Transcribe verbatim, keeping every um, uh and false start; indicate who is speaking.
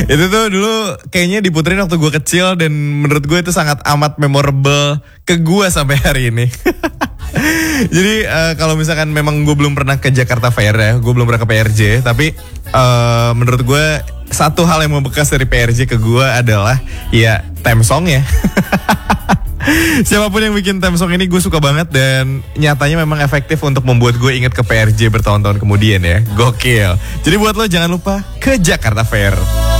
Speaker 1: Itu tuh dulu kayaknya diputerin waktu gue kecil dan menurut gue itu sangat amat memorable ke gue sampai hari ini. Jadi uh, kalau misalkan memang gue belum pernah ke Jakarta Fair ya, gue belum pernah ke P R J, tapi uh, menurut gue satu hal yang membekas dari P R J ke gue adalah ya theme song ya. Siapapun yang bikin theme song ini gue suka banget dan nyatanya memang efektif untuk membuat gue inget ke P R J bertahun-tahun kemudian ya. Gokil. Jadi buat lo jangan lupa ke Jakarta Fair.